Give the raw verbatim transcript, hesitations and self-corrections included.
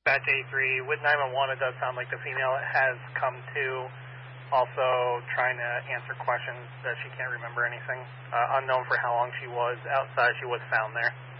dispatch A three. With nine one one, it does sound like the female has come to, also trying to answer questions that she can't remember anything. Uh, unknown for how long she was outside. She was found there.